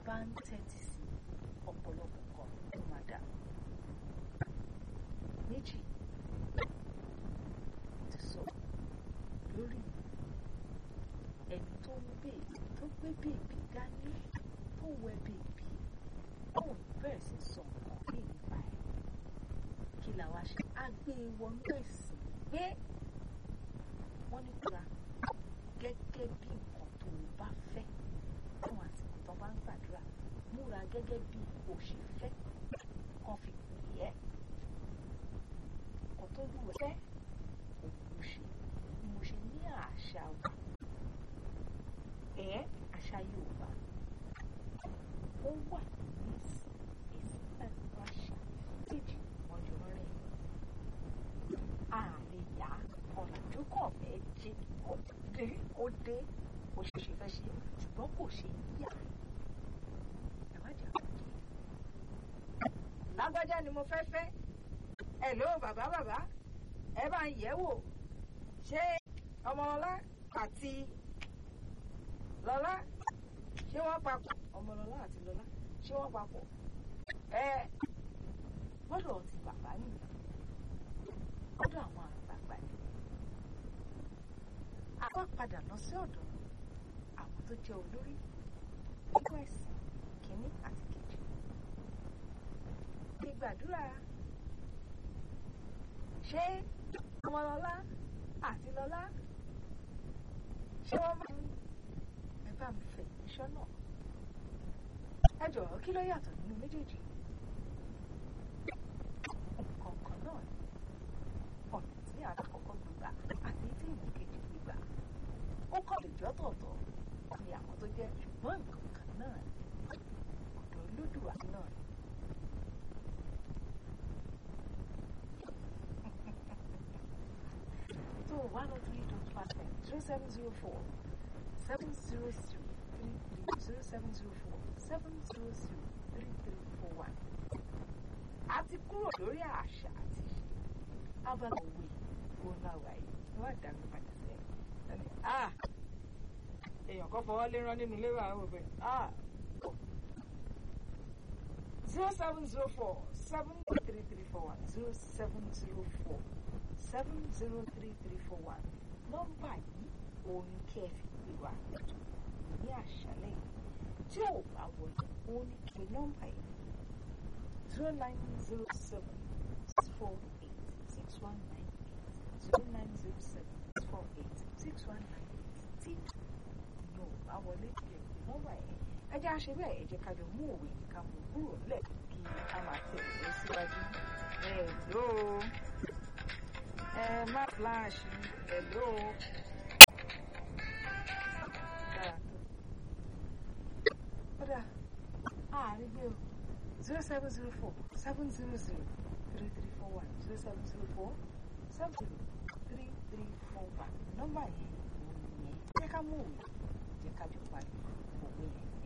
bá ń tẹ́tí sí ọ̀pọ̀lọpọ̀ kan ló máa dà. Méjì ti sọ lórí ẹni tó gbé bèbí dání tó wẹ bèbí òun bẹ̀rẹ̀ sí sọ nǹkan ní nípa ẹ̀. Kí la wá ṣe? A gbé e wọnú ẹ̀sìn pé wọ́n ní kúra gẹ́gẹ́ bí nǹkan tó o bá fẹ́ fún àsìkò tó bá ń gbàdúrà, múra gẹ́gẹ́ bí o ṣe fẹ́ kan fi pè é. Nǹkan tó lù ẹ́ fẹ́ òun ló ṣe ni mo ṣe ní àṣà wa. Àṣà Yorùbá ó wà ní ẹ̀sìn pẹ̀lú àṣà méjì wọ́n jọ rẹ̀. Àlè yá ọ̀làjú kàn fẹ́ jẹ́ ó dé bó ṣe fẹ́ ṣe ṣùgbọ́n kò ṣe yíyà. Ẹ má jẹ́ àpàdé. Lágbájá ni mo fẹ́ fẹ́. Hello bàbá ẹ bá ń yẹ̀ wò ṣé Ọmọlọ́lá àti Lọ́lá ṣé wọ́n papọ̀? Ọmọlọ́lá àti Lọ́lá ṣé wọ́n papọ̀? Gbọ́dọ̀ ti bàbá nìyẹn, gbọ́dọ̀ àwọn àgbààgbà ni. Àwa padà lọ sí ọ̀dọ̀ àwọn tó jẹ́ olórí nínú ẹ̀sìn kìíní àti kejì. Ìgbàdúrà ṣé Ọmọlọ́lá àti Lọ́lá ṣé wọ́n máa ń bá mi fẹ̀ iṣẹ́ náà? Ẹ jọ̀ọ́ kí ló yàtọ̀ nínú méjèèjì? Nǹkan kan náà ni ọ̀nà tí àkọ́kọ́ gbígbà àti tí ìkejì gbígbà. Ó kọ́ lè jọ́ tọ̀ọ̀tọ̀ ní àwọn tó jẹ́ ṣùgbọ́n nǹkan kan náà ni ọ̀dọ̀ Olódùà náà ni. So 103.5 0704 703 0704 703 3341. A ti kúrò lórí àṣà àti abala òwe òǹlàwà yìí ni wọ́n dàgbé padà sẹ́yìn. Èèyàn kan fọwọ́ lé rán nínú ilé wa ó bẹ̀. 0704 73341 0704 7033341. Nọ́mbà yìí òun ni kí ẹ fi pè wá ní àṣálẹ́ yìí. Tí ò bá wọlé òun ni kí nọ́mbà yìí 0907 648 6198 0907 648 6198. Tí ò bá wọlé kí ẹ pè nọ́mbà yìí. Ẹ jẹ́ àṣẹ bẹ́ẹ̀, ẹ jẹ́ ká jọ mú òwe yìí ká mú kúrò nílẹ̀ kí a máa tẹ̀lé síwájú. Hello. Má flash. Hello. Ọ̀dà àrígbé o 0704 700 3341 0704 7033341. Nọ́mbà yẹn òun nìyẹn. Jẹ́ ká mú òwe, jẹ́ ká jọ parí òwe yẹn.